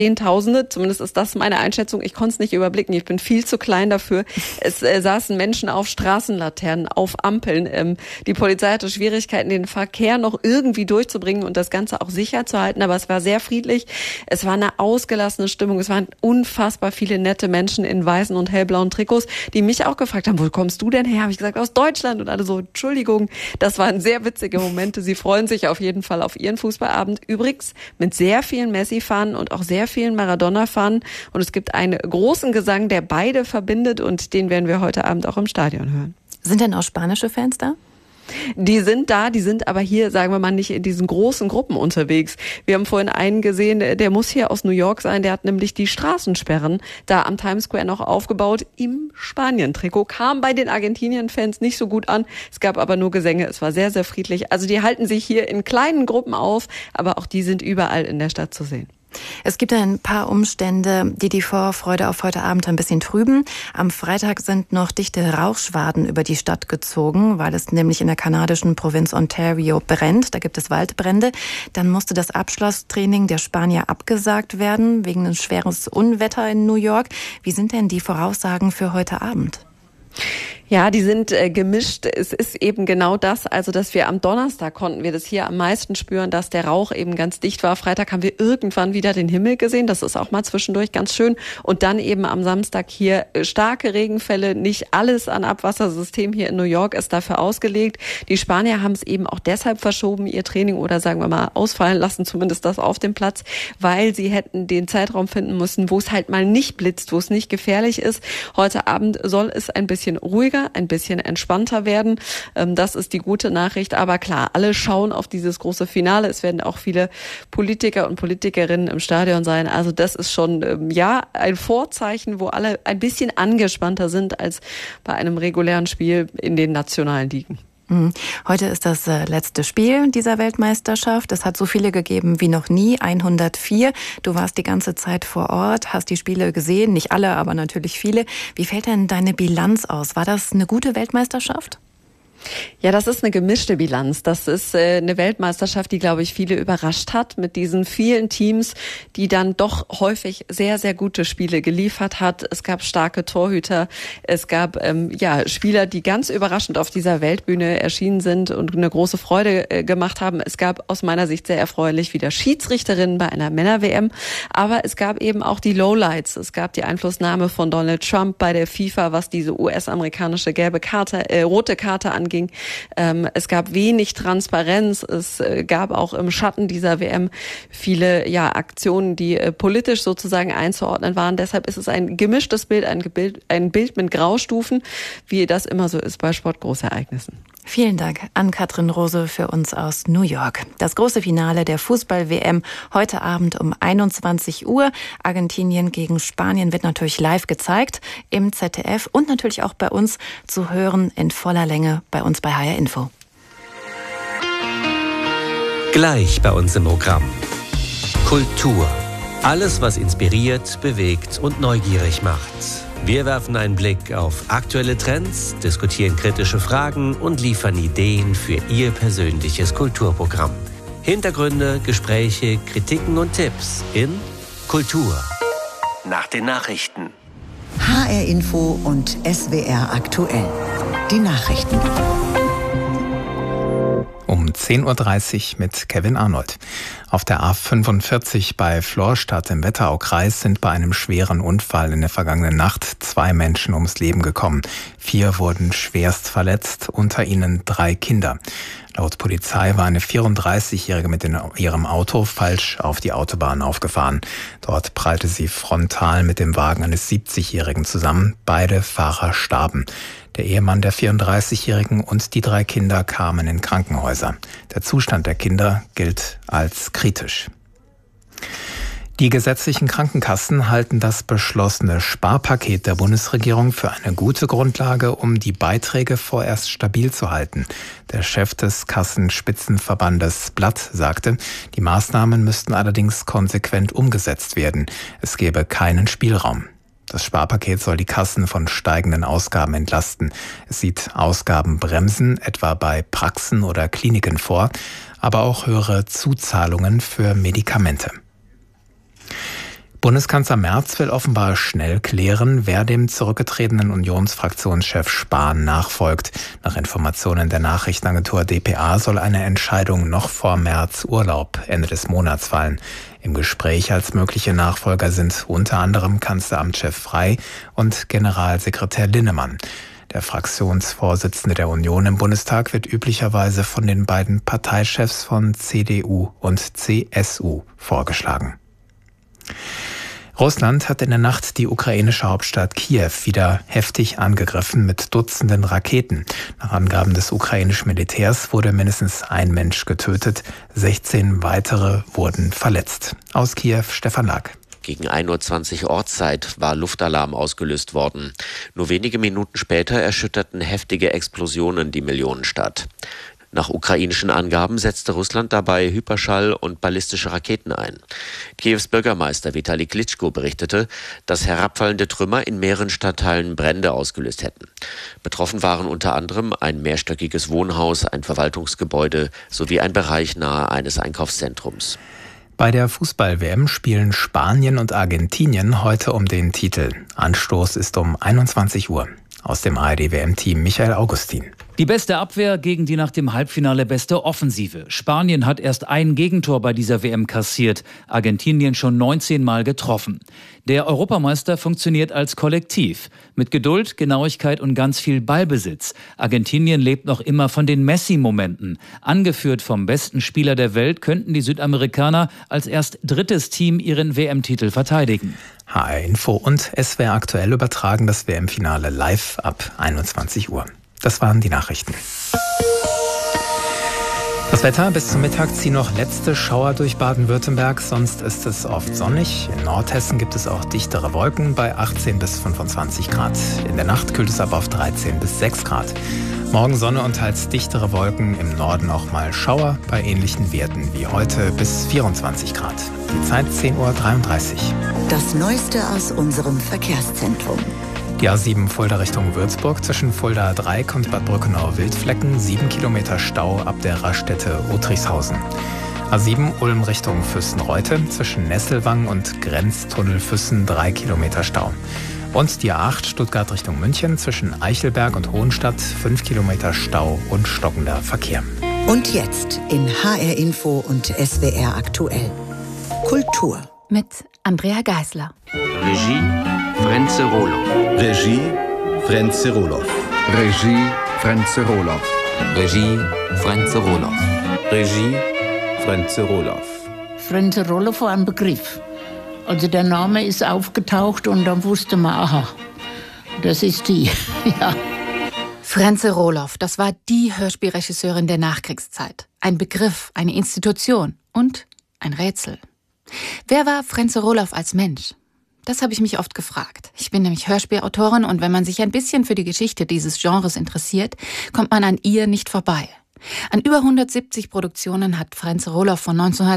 Zehntausende, zumindest ist das meine Einschätzung. Ich konnte es nicht überblicken. Ich bin viel zu klein dafür. Es saßen Menschen auf Straßenlaternen, auf Ampeln. Die Polizei hatte Schwierigkeiten, den Verkehr noch irgendwie durchzubringen und das Ganze auch sicher zu halten. Aber es war sehr friedlich. Es war eine ausgelassene Stimmung. Es waren unfassbar viele nette Menschen in weißen und hellblauen Trikots, die mich auch gefragt haben, wo kommst du denn her? Habe ich gesagt, aus Deutschland. Und alle so, Entschuldigung. Das waren sehr witzige Momente. Sie freuen sich auf jeden Fall auf ihren Fußballabend. Übrigens mit sehr vielen Messi-Fahnen und auch sehr vielen Maradona-Fahnen. Und es gibt einen großen Gesang, der beide verbindet und den werden wir heute Abend auch im Stadion hören. Sind denn auch spanische Fans da? Die sind da, die sind aber hier, sagen wir mal, nicht in diesen großen Gruppen unterwegs. Wir haben vorhin einen gesehen, der muss hier aus New York sein, der hat nämlich die Straßensperren da am Times Square noch aufgebaut im Spanien-Trikot. Kam bei den Argentinien-Fans nicht so gut an, es gab aber nur Gesänge, es war sehr, sehr friedlich. Also die halten sich hier in kleinen Gruppen auf, aber auch die sind überall in der Stadt zu sehen. Es gibt ein paar Umstände, die die Vorfreude auf heute Abend ein bisschen trüben. Am Freitag sind noch dichte Rauchschwaden über die Stadt gezogen, weil es nämlich in der kanadischen Provinz Ontario brennt. Da gibt es Waldbrände. Dann musste das Abschlusstraining der Spanier abgesagt werden, wegen eines schweren Unwetter in New York. Wie sind denn die Voraussagen für heute Abend? Ja, die sind gemischt. Es ist eben genau das, also dass wir am Donnerstag konnten wir das hier am meisten spüren, dass der Rauch eben ganz dicht war. Freitag haben wir irgendwann wieder den Himmel gesehen. Das ist auch mal zwischendurch ganz schön. Und dann eben am Samstag hier starke Regenfälle. Nicht alles an Abwassersystem hier in New York ist dafür ausgelegt. Die Spanier haben es eben auch deshalb verschoben, ihr Training oder sagen wir mal ausfallen lassen, zumindest das auf dem Platz, weil sie hätten den Zeitraum finden müssen, wo es halt mal nicht blitzt, wo es nicht gefährlich ist. Heute Abend soll es ein bisschen ruhiger, ein bisschen entspannter werden. Das ist die gute Nachricht. Aber klar, alle schauen auf dieses große Finale. Es werden auch viele Politiker und Politikerinnen im Stadion sein. Also das ist schon, ein Vorzeichen, wo alle ein bisschen angespannter sind als bei einem regulären Spiel in den nationalen Ligen. Heute ist das letzte Spiel dieser Weltmeisterschaft. Es hat so viele gegeben wie noch nie, 104. Du warst die ganze Zeit vor Ort, hast die Spiele gesehen, nicht alle, aber natürlich viele. Wie fällt denn deine Bilanz aus? War das eine gute Weltmeisterschaft? Ja, das ist eine gemischte Bilanz. Das ist eine Weltmeisterschaft, die, glaube ich, viele überrascht hat mit diesen vielen Teams, die dann doch häufig sehr, sehr gute Spiele geliefert hat. Es gab starke Torhüter. Es gab Spieler, die ganz überraschend auf dieser Weltbühne erschienen sind und eine große Freude gemacht haben. Es gab aus meiner Sicht sehr erfreulich wieder Schiedsrichterinnen bei einer Männer-WM. Aber es gab eben auch die Lowlights. Es gab die Einflussnahme von Donald Trump bei der FIFA, was diese US-amerikanische rote Karte angeht. Es gab wenig Transparenz. Es gab auch im Schatten dieser WM viele Aktionen, die politisch sozusagen einzuordnen waren. Deshalb ist es ein gemischtes Bild, ein Bild mit Graustufen, wie das immer so ist bei Sportgroßereignissen. Vielen Dank an Katrin Rose für uns aus New York. Das große Finale der Fußball-WM heute Abend um 21 Uhr. Argentinien gegen Spanien wird natürlich live gezeigt im ZDF und natürlich auch bei uns zu hören in voller Länge bei uns bei HR Info. Gleich bei uns im Programm. Kultur. Alles, was inspiriert, bewegt und neugierig macht. Wir werfen einen Blick auf aktuelle Trends, diskutieren kritische Fragen und liefern Ideen für Ihr persönliches Kulturprogramm. Hintergründe, Gespräche, Kritiken und Tipps in Kultur. Nach den Nachrichten. HR Info und SWR aktuell. Die Nachrichten. Um 10.30 Uhr mit Kevin Arnold. Auf der A45 bei Florstadt im Wetteraukreis sind bei einem schweren Unfall in der vergangenen Nacht 2 Menschen ums Leben gekommen. 4 wurden schwerst verletzt, unter ihnen 3 Kinder. Laut Polizei war eine 34-Jährige mit ihrem Auto falsch auf die Autobahn aufgefahren. Dort prallte sie frontal mit dem Wagen eines 70-Jährigen zusammen. Beide Fahrer starben. Der Ehemann der 34-Jährigen und die 3 Kinder kamen in Krankenhäuser. Der Zustand der Kinder gilt als kritisch. Die gesetzlichen Krankenkassen halten das beschlossene Sparpaket der Bundesregierung für eine gute Grundlage, um die Beiträge vorerst stabil zu halten. Der Chef des Kassenspitzenverbandes Blatt sagte, die Maßnahmen müssten allerdings konsequent umgesetzt werden. Es gäbe keinen Spielraum. Das Sparpaket soll die Kassen von steigenden Ausgaben entlasten. Es sieht Ausgabenbremsen, etwa bei Praxen oder Kliniken vor, aber auch höhere Zuzahlungen für Medikamente. Bundeskanzler Merz will offenbar schnell klären, wer dem zurückgetretenen Unionsfraktionschef Spahn nachfolgt. Nach Informationen der Nachrichtenagentur dpa soll eine Entscheidung noch vor Merz Urlaub Ende des Monats fallen. Im Gespräch als mögliche Nachfolger sind unter anderem Kanzleramtschef Frey und Generalsekretär Linnemann. Der Fraktionsvorsitzende der Union im Bundestag wird üblicherweise von den beiden Parteichefs von CDU und CSU vorgeschlagen. Russland hat in der Nacht die ukrainische Hauptstadt Kiew wieder heftig angegriffen mit Dutzenden Raketen. Nach Angaben des ukrainischen Militärs wurde mindestens ein Mensch getötet, 16 weitere wurden verletzt. Aus Kiew Stefan Lag. Gegen 1:20 Uhr Ortszeit war Luftalarm ausgelöst worden. Nur wenige Minuten später erschütterten heftige Explosionen die Millionenstadt. Nach ukrainischen Angaben setzte Russland dabei Hyperschall- und ballistische Raketen ein. Kiews Bürgermeister Vitali Klitschko berichtete, dass herabfallende Trümmer in mehreren Stadtteilen Brände ausgelöst hätten. Betroffen waren unter anderem ein mehrstöckiges Wohnhaus, ein Verwaltungsgebäude sowie ein Bereich nahe eines Einkaufszentrums. Bei der Fußball-WM spielen Spanien und Argentinien heute um den Titel. Anstoß ist um 21 Uhr. Aus dem ARD-WM-Team Michael Augustin. Die beste Abwehr gegen die nach dem Halbfinale beste Offensive. Spanien hat erst ein Gegentor bei dieser WM kassiert, Argentinien schon 19 Mal getroffen. Der Europameister funktioniert als Kollektiv. Mit Geduld, Genauigkeit und ganz viel Ballbesitz. Argentinien lebt noch immer von den Messi-Momenten. Angeführt vom besten Spieler der Welt könnten die Südamerikaner als erst drittes Team ihren WM-Titel verteidigen. HR Info und SWR aktuell übertragen das WM-Finale live ab 21 Uhr. Das waren die Nachrichten. Das Wetter: bis zum Mittag ziehen noch letzte Schauer durch Baden-Württemberg, sonst ist es oft sonnig. In Nordhessen gibt es auch dichtere Wolken bei 18 bis 25 Grad. In der Nacht kühlt es ab auf 13 bis 6 Grad. Morgen Sonne und teils dichtere Wolken, im Norden auch mal Schauer bei ähnlichen Werten wie heute bis 24 Grad. Die Zeit 10:33 Uhr. Das Neueste aus unserem Verkehrszentrum. Die A7 Fulda Richtung Würzburg zwischen Fulda 3 und Bad Brückenau-Wildflecken, 7 Kilometer Stau ab der Raststätte Otrichshausen. A7 Ulm Richtung Fürstenreute zwischen Nesselwang und Grenztunnel Füssen, 3 Kilometer Stau. Und die A8 Stuttgart Richtung München zwischen Eichelberg und Hohenstadt, 5 Kilometer Stau und stockender Verkehr. Und jetzt in HR Info und SWR aktuell. Kultur. Mit Andrea Geisler. Regie Frenze Roloff. Regie Frenze Roloff. Regie Frenze Roloff. Regie Frenze Roloff. Regie Frenze Roloff. Frenze Roloff war ein Begriff. Also der Name ist aufgetaucht und dann wusste man, aha, das ist die. Ja. Frenze Roloff, das war die Hörspielregisseurin der Nachkriegszeit. Ein Begriff, eine Institution und ein Rätsel. Wer war Frenze Roloff als Mensch? Das habe ich mich oft gefragt. Ich bin nämlich Hörspielautorin und wenn man sich ein bisschen für die Geschichte dieses Genres interessiert, kommt man an ihr nicht vorbei. An über 170 Produktionen hat Frenze Roloff von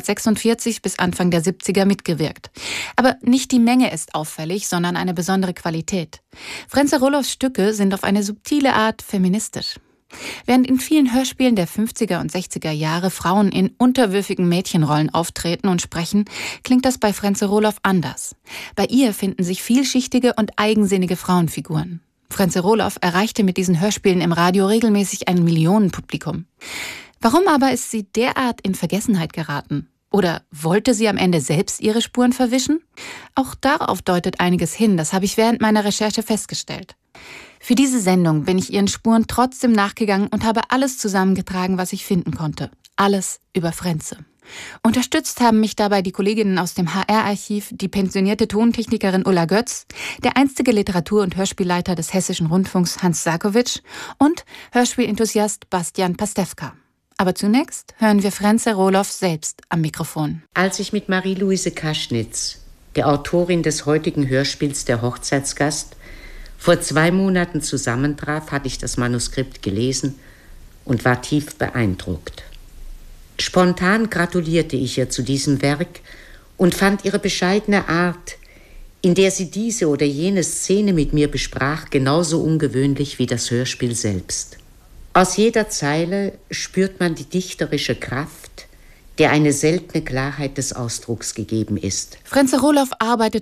1946 bis Anfang der 70er mitgewirkt. Aber nicht die Menge ist auffällig, sondern eine besondere Qualität. Frenze Roloffs Stücke sind auf eine subtile Art feministisch. Während in vielen Hörspielen der 50er und 60er Jahre Frauen in unterwürfigen Mädchenrollen auftreten und sprechen, klingt das bei Frenze Roloff anders. Bei ihr finden sich vielschichtige und eigensinnige Frauenfiguren. Frenze Roloff erreichte mit diesen Hörspielen im Radio regelmäßig ein Millionenpublikum. Warum aber ist sie derart in Vergessenheit geraten? Oder wollte sie am Ende selbst ihre Spuren verwischen? Auch darauf deutet einiges hin, das habe ich während meiner Recherche festgestellt. Für diese Sendung bin ich ihren Spuren trotzdem nachgegangen und habe alles zusammengetragen, was ich finden konnte. Alles über Frenze. Unterstützt haben mich dabei die Kolleginnen aus dem HR-Archiv, die pensionierte Tontechnikerin Ulla Götz, der einstige Literatur- und Hörspielleiter des Hessischen Rundfunks Hans Sarkowitsch und Hörspielenthusiast Bastian Pastewka. Aber zunächst hören wir Frenze Roloff selbst am Mikrofon. Als ich mit Marie-Louise Kaschnitz, der Autorin des heutigen Hörspiels Der Hochzeitsgast, vor 2 Monaten zusammentraf, hatte ich das Manuskript gelesen und war tief beeindruckt. Spontan gratulierte ich ihr zu diesem Werk und fand ihre bescheidene Art, in der sie diese oder jene Szene mit mir besprach, genauso ungewöhnlich wie das Hörspiel selbst. Aus jeder Zeile spürt man die dichterische Kraft, der eine seltene Klarheit des Ausdrucks gegeben ist. Frenze Rohloff arbeitet